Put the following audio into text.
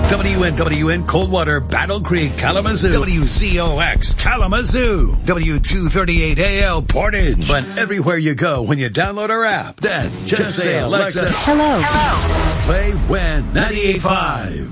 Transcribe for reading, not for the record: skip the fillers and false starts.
WNWN Coldwater, Battle Creek, Kalamazoo. WCOX Kalamazoo. W238AL Portage. But everywhere you go when you download our app, then just say, Alexa, Hello. play WIN 98.5.